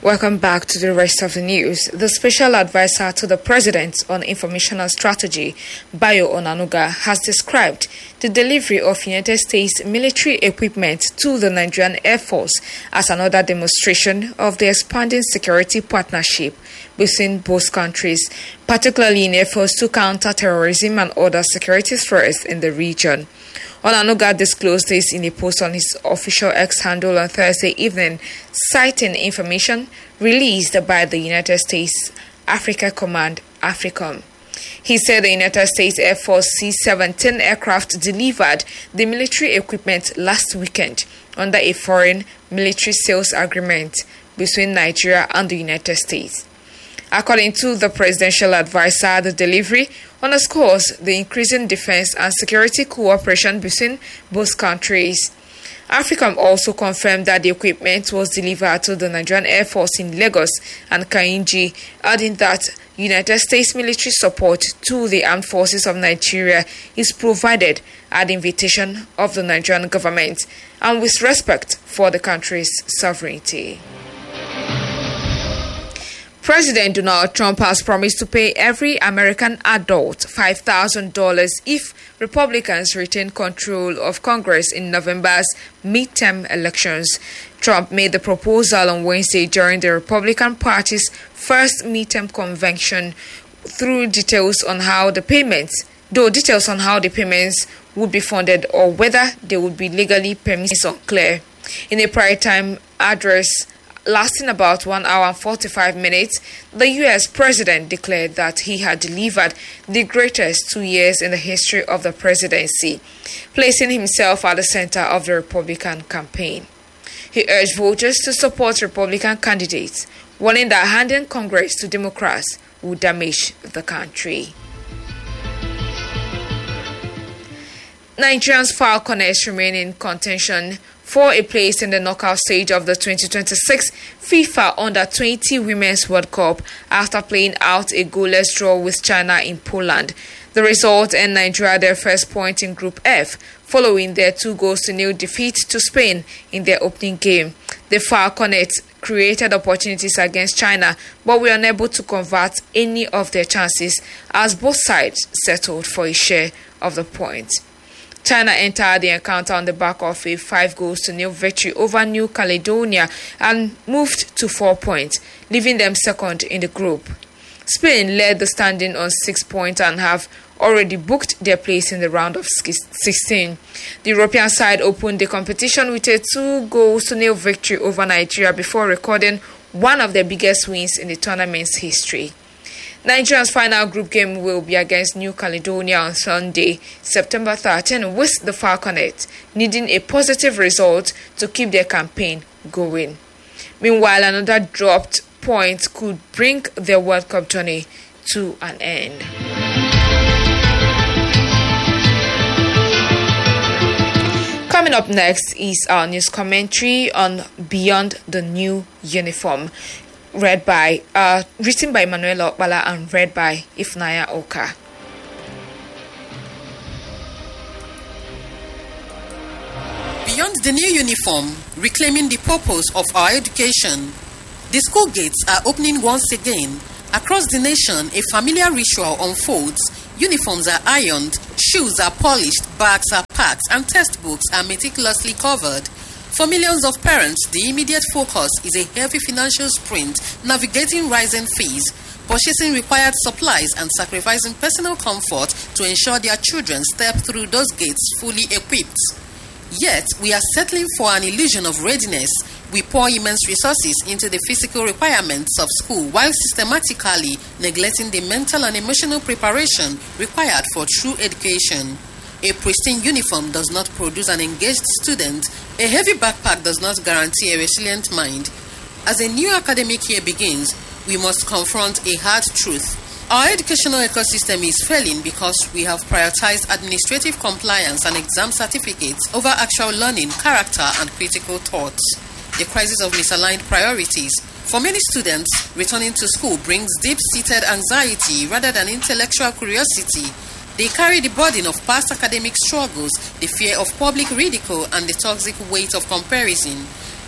Welcome back to the rest of the news. The special advisor to the president on informational strategy, Bayo Onanuga, has described the delivery of United States military equipment to the Nigerian Air Force as another demonstration of the expanding security partnership between both countries, particularly in efforts to counter terrorism and other security threats in the region. Onanuga disclosed this in a post on his official X handle on Thursday evening, citing information released by the United States Africa Command, AFRICOM. He said the United States Air Force C-17 aircraft delivered the military equipment last weekend under a foreign military sales agreement between Nigeria and the United States. According to the presidential advisor, the delivery underscores the increasing defense and security cooperation between both countries. AFRICOM also confirmed that the equipment was delivered to the Nigerian Air Force in Lagos and Kainji, adding that United States military support to the armed forces of Nigeria is provided at the invitation of the Nigerian government and with respect for the country's sovereignty. President Donald Trump has promised to pay every American adult $5,000 if Republicans retain control of Congress in November's midterm elections. Trump made the proposal on Wednesday during the Republican Party's first midterm convention, through details on how the payments would be funded or whether they would be legally permitted is unclear. In a prior time address lasting about 1 hour and 45 minutes, the U.S. president declared that he had delivered the greatest 2 years in the history of the presidency, placing himself at the center of the Republican campaign. He urged voters to support Republican candidates, warning that handing Congress to Democrats would damage the country. Nigerians Falconers remain in contention for a place in the knockout stage of the 2026 FIFA Under-20 Women's World Cup after playing out a goalless draw with China in Poland. The result earned Nigeria their first point in Group F, following their 2-0 defeat to Spain in their opening game. The Falconets created opportunities against China, but were unable to convert any of their chances as both sides settled for a share of the points. China entered the encounter on the back of a 5-0 victory over New Caledonia and moved to 4 points, leaving them second in the group. Spain led the standing on 6 points and have already booked their place in the round of 16. The European side opened the competition with a 2-0 victory over Nigeria before recording one of their biggest wins in the tournament's history. Nigeria's final group game will be against New Caledonia on Sunday, September 13, with the Falconets needing a positive result to keep their campaign going. Meanwhile, another dropped point could bring their World Cup journey to an end. Coming up next is our news commentary on Beyond the New Uniform, written by Emmanuel Okpala and read by Ifnaya Oka. Beyond the new uniform, reclaiming the purpose of our education. The school gates are opening once again. Across the nation, a familiar ritual unfolds. Uniforms are ironed, shoes are polished, bags are packed, and textbooks are meticulously covered. For millions of parents, the immediate focus is a heavy financial sprint, navigating rising fees, purchasing required supplies, and sacrificing personal comfort to ensure their children step through those gates fully equipped. Yet, we are settling for an illusion of readiness. We pour immense resources into the physical requirements of school while systematically neglecting the mental and emotional preparation required for true education. A pristine uniform does not produce an engaged student. A heavy backpack does not guarantee a resilient mind. As a new academic year begins, we must confront a hard truth. Our educational ecosystem is failing because we have prioritized administrative compliance and exam certificates over actual learning, character, and critical thoughts. The crisis of misaligned priorities. For many students, returning to school brings deep-seated anxiety rather than intellectual curiosity. They carry the burden of past academic struggles, the fear of public ridicule, and the toxic weight of comparison.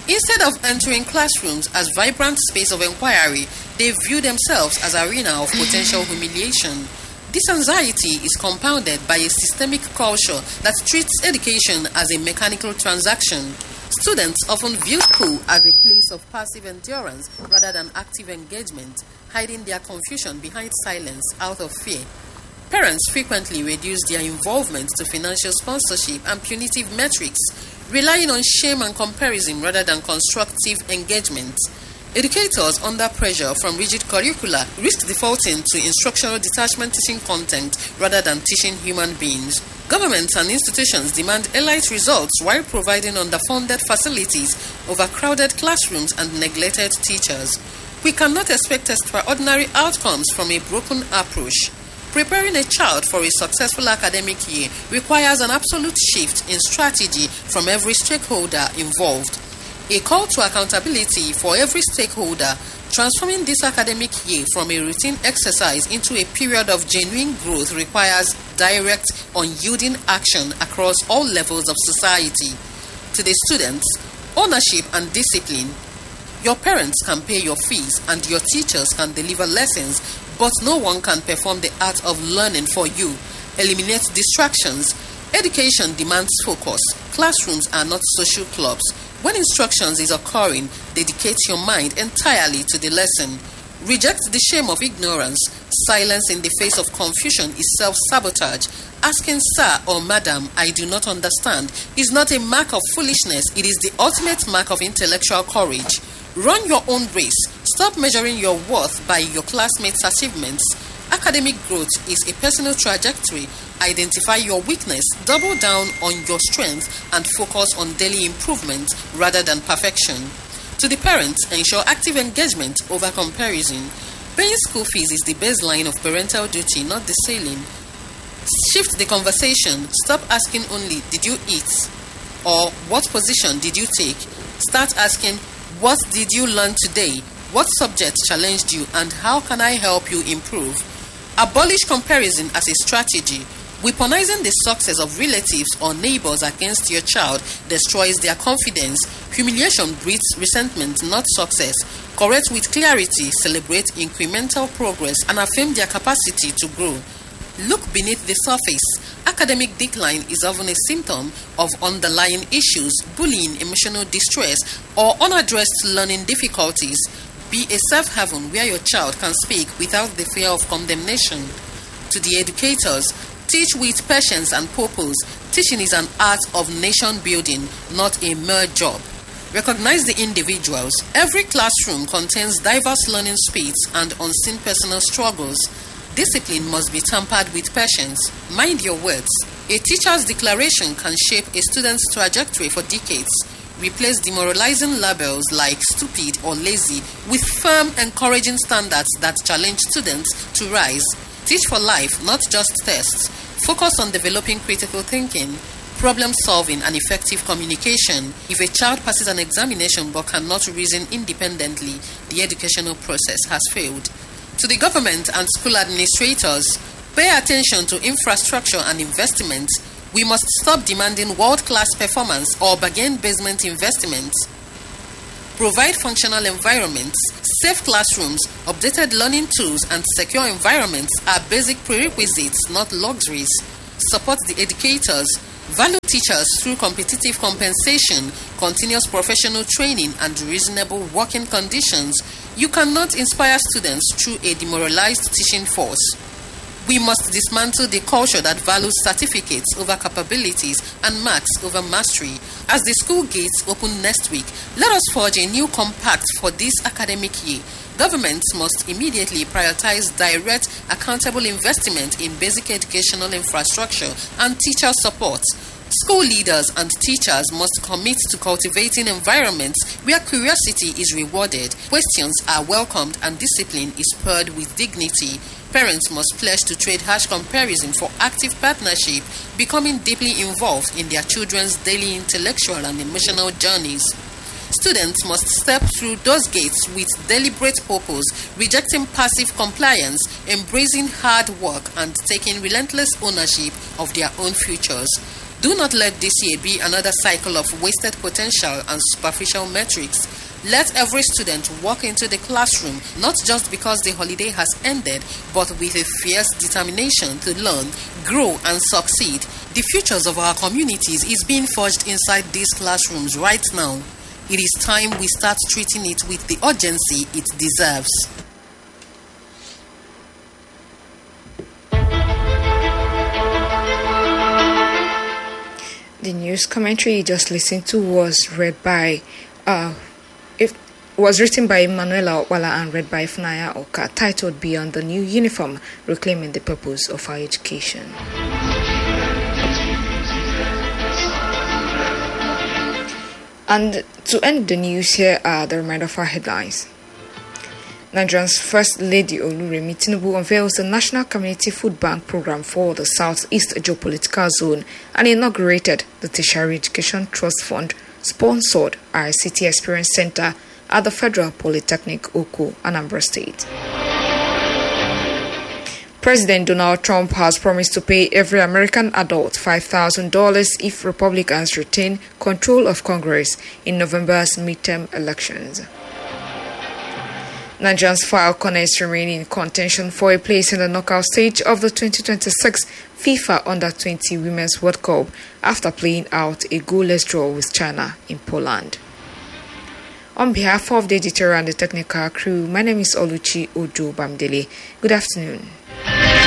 Instead of entering classrooms as vibrant space of inquiry, they view themselves as arena of potential humiliation. This anxiety is compounded by a systemic culture that treats education as a mechanical transaction. Students often view school as a place of passive endurance rather than active engagement, hiding their confusion behind silence out of fear. Parents frequently reduce their involvement to financial sponsorship and punitive metrics, relying on shame and comparison rather than constructive engagement. Educators under pressure from rigid curricula risk defaulting to instructional detachment teaching content rather than teaching human beings. Governments and institutions demand elite results while providing underfunded facilities, overcrowded classrooms, and neglected teachers. We cannot expect extraordinary outcomes from a broken approach. Preparing a child for a successful academic year requires an absolute shift in strategy from every stakeholder involved. A call to accountability for every stakeholder, transforming this academic year from a routine exercise into a period of genuine growth requires direct, unyielding action across all levels of society. To the students, ownership and discipline. Your parents can pay your fees and your teachers can deliver lessons, but no one can perform the art of learning for you. Eliminate distractions. Education demands focus. Classrooms are not social clubs. When instructions is occurring, dedicate your mind entirely to the lesson. Reject the shame of ignorance. Silence in the face of confusion is self-sabotage. Asking sir or madam, I do not understand, is not a mark of foolishness. It is the ultimate mark of intellectual courage. Run your own race. Stop measuring your worth by your classmates' achievements. Academic growth is a personal trajectory. Identify your weakness, double down on your strength, and focus on daily improvement rather than perfection. To the parents, ensure active engagement over comparison. Paying school fees is the baseline of parental duty, not the ceiling. Shift the conversation. Stop asking only, did you eat? Or what position did you take? Start asking, what did you learn today? What subject challenged you, and how can I help you improve? Abolish comparison as a strategy. Weaponizing the success of relatives or neighbors against your child destroys their confidence. Humiliation breeds resentment, not success. Correct with clarity, celebrate incremental progress, and affirm their capacity to grow. Look beneath the surface. Academic decline is often a symptom of underlying issues, bullying, emotional distress, or unaddressed learning difficulties. Be a safe haven where your child can speak without the fear of condemnation. To the educators, teach with patience and purpose. Teaching is an art of nation building, not a mere job. Recognize the individuals. Every classroom contains diverse learning speeds and unseen personal struggles. Discipline must be tempered with patience. Mind your words. A teacher's declaration can shape a student's trajectory for decades. Replace demoralizing labels like stupid or lazy with firm, encouraging standards that challenge students to rise. Teach for life, not just tests. Focus on developing critical thinking, problem solving, and effective communication. If a child passes an examination but cannot reason independently, the educational process has failed. To the government and school administrators, pay attention to infrastructure and investment. We must stop demanding world-class performance or bargain basement investments. Provide functional environments. Safe classrooms, updated learning tools, and secure environments are basic prerequisites, not luxuries. Support the educators. Value teachers through competitive compensation, continuous professional training, and reasonable working conditions. You cannot inspire students through a demoralized teaching force. We must dismantle the culture that values certificates over capabilities and marks over mastery. As the school gates open next week, let us forge a new compact for this academic year. Governments must immediately prioritize direct, accountable investment in basic educational infrastructure and teacher support. School leaders and teachers must commit to cultivating environments where curiosity is rewarded, questions are welcomed, and discipline is paired with dignity. Parents must pledge to trade harsh comparison for active partnership, becoming deeply involved in their children's daily intellectual and emotional journeys. Students must step through those gates with deliberate purpose, rejecting passive compliance, embracing hard work, and taking relentless ownership of their own futures. Do not let this year be another cycle of wasted potential and superficial metrics. Let every student walk into the classroom not just because the holiday has ended, but with a fierce determination to learn, grow, and succeed. The futures of our communities is being forged inside these classrooms right now. It is time we start treating it with the urgency it deserves. The news commentary you just listened to was written by Emanuela Okwala and read by Funaya Oka, titled Beyond the New Uniform, Reclaiming the Purpose of Our Education. And to end the news, here are the reminder of our headlines. Nigeria's First Lady Oluremi Tinubu unveils the National Community Food Bank program for the Southeast Geopolitical Zone and inaugurated the Tertiary Education Trust Fund sponsored ICT Experience Center at the Federal Polytechnic Oko, Anambra State. President Donald Trump has promised to pay every American adult $5,000 if Republicans retain control of Congress in November's midterm elections. Nigerians Falconers remain in contention for a place in the knockout stage of the 2026 FIFA Under-20 Women's World Cup after playing out a goalless draw with China in Poland. On behalf of the editor and the technical crew, my name is Oluchi Ojo Bamdele. Good afternoon.